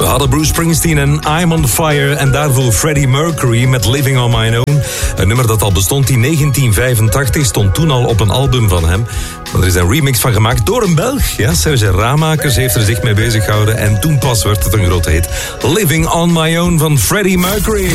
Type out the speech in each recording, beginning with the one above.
hadden Bruce Springsteen en I'm on Fire en daarvoor Freddie Mercury met Living on My Own. Een nummer dat al bestond in 1985, stond toen al op een album van hem. Maar er is een remix van gemaakt door een Belg. Ja, Serge Ramakers heeft er zich mee bezig gehouden en toen pas werd het een grote hit. Living on My Own van Freddie Mercury.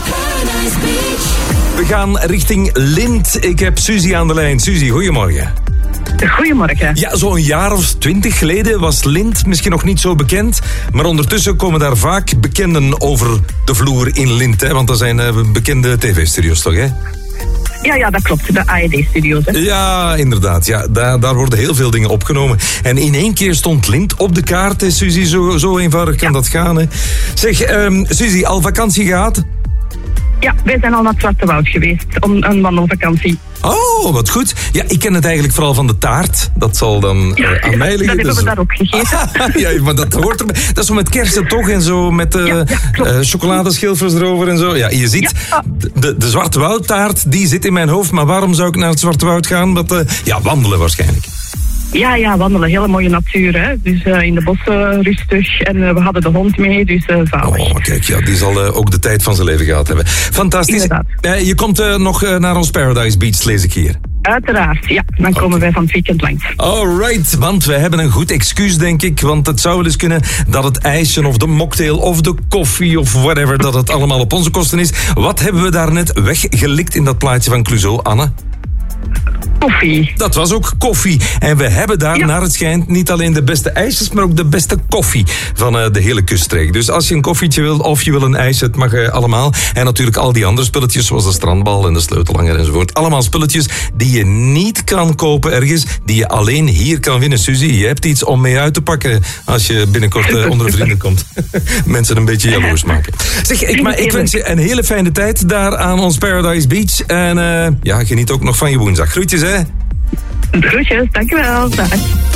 We gaan richting Lint. Ik heb Suzy aan de lijn. Suzy, goedemorgen. Goedemorgen. Ja, zo'n jaar of 20 geleden was Lint misschien nog niet zo bekend. Maar ondertussen komen daar vaak bekenden over de vloer in Lint. Hè? Want dat zijn bekende tv-studio's toch, hè? Ja, dat klopt. De AED-studio's. Hè? Ja, inderdaad. Ja, daar worden heel veel dingen opgenomen. En in één keer stond Lint op de kaart, hè, Suzy. Zo eenvoudig kan dat gaan. Hè. Zeg, Suzy, al vakantie gehad? Ja, wij zijn al naar het Zwarte Woud geweest om een wandelvakantie. Oh, wat goed. Ja, ik ken het eigenlijk vooral van de taart. Dat zal dan aan mij liggen. Dat hebben we daar ook gegeten. Ja, maar dat hoort erbij. Dat is zo met kersen toch en zo met chocoladeschilfers erover en zo. Ja, je ziet, de Zwarte Woudtaart, die zit in mijn hoofd. Maar waarom zou ik naar het Zwarte Woud gaan? Wandelen waarschijnlijk. Ja, wandelen. Hele mooie natuur. Hè? Dus in de bossen rustig. En we hadden de hond mee, dus zalig. Oh, kijk, ja, die zal ook de tijd van zijn leven gehad hebben. Fantastisch. Je komt nog naar ons Paradise Beach, lees ik hier. Uiteraard, ja. Dan komen wij van het weekend langs. Alright, want we hebben een goed excuus, denk ik. Want het zou wel eens kunnen dat het ijsje of de mocktail of de koffie of whatever, dat het allemaal op onze kosten is. Wat hebben we daar net weggelikt in dat plaatje van Clouseau, Anne? Koffie. Dat was ook koffie. En we hebben daar, naar het schijnt, niet alleen de beste ijsjes, maar ook de beste koffie van de hele kuststreek. Dus als je een koffietje wil of je wil een ijsje, het mag allemaal. En natuurlijk al die andere spulletjes, zoals de strandbal en de sleutelhanger enzovoort. Allemaal spulletjes die je niet kan kopen ergens, die je alleen hier kan winnen. Suzy, je hebt iets om mee uit te pakken als je binnenkort onder de vrienden komt. Mensen een beetje jaloers maken. Zeg, ik wens je een hele fijne tijd daar aan ons Paradise Beach. En geniet ook nog van je woensdag. Groetjes, hè? Groetjes, dankjewel. Dag.